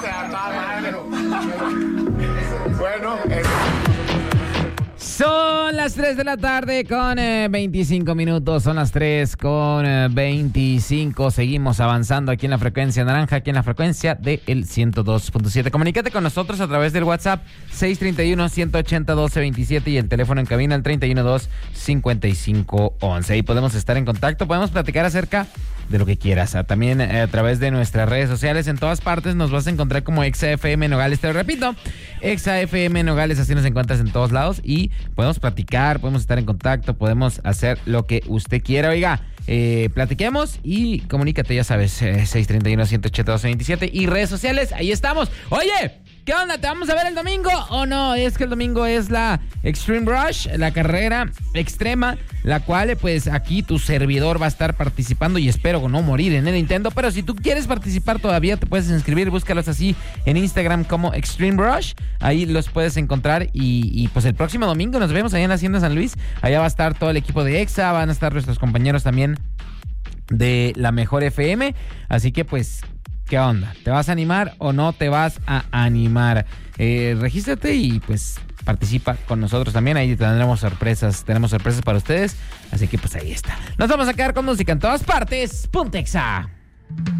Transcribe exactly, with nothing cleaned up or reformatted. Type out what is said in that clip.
Bueno, eh. Son las tres de la tarde con eh, veinticinco minutos. Son las tres con eh, veinticinco. Seguimos avanzando aquí en la frecuencia naranja, aquí en la frecuencia del ciento dos punto siete. Comunícate con nosotros a través del WhatsApp seis treinta y uno, ciento ochenta, doce veintisiete y el teléfono en cabina el treinta y uno, dos, cincuenta y cinco, once. Ahí podemos estar en contacto, podemos platicar acerca de lo que quieras. También eh, a través de nuestras redes sociales, en todas partes nos vas a encontrar como Exa F M Nogales. Te lo repito, Exa F M Nogales, así nos encuentras en todos lados y podemos platicar, podemos estar en contacto, podemos hacer lo que usted quiera. Oiga, eh, platiquemos y comunícate, ya sabes, eh, seis treinta y uno, ciento ochenta, doce veintisiete y redes sociales, ahí estamos. Oye, ¿qué onda? ¿Te vamos a ver el domingo o no? Es que el domingo es la Extreme Rush, la carrera extrema, la cual pues aquí tu servidor va a estar participando y espero no morir en el intento. Pero si tú quieres participar todavía te puedes inscribir, búscalos así en Instagram como Extreme Rush, ahí los puedes encontrar y, y pues el próximo domingo nos vemos allá en la Hacienda San Luis. Allá va a estar todo el equipo de Exa, van a estar nuestros compañeros también de la Mejor F M, así que pues ¿qué onda? ¿Te vas a animar o no te vas a animar? Eh, regístrate y pues participa con nosotros también. Ahí tendremos sorpresas, tenemos sorpresas para ustedes. Así que pues ahí está. Nos vamos a quedar con música en todas partes. Punto Exa.